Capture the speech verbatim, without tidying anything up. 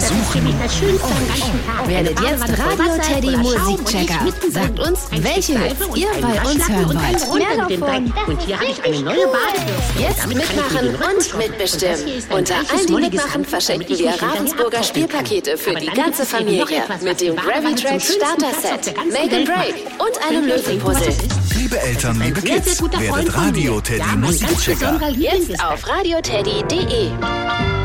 suchen. Werdet jetzt Radio Teddy Musikchecker. Sagt uns, welche Hits ihr bei uns hören wollt. Mehr davon. Und hier habe ich eine neue Badebürste. Jetzt mitmachen und mitbestimmen. Unter allen, die mitmachen, verschenken wir Ravensburger Spielpakete für die ganze Familie. Mit dem Gravitrax Starter Set, Make and Break und einem Löwenpuzzle. Liebe Eltern, liebe Kids, werdet Radio Teddy Musikchecker. Jetzt auf radioteddy punkt de.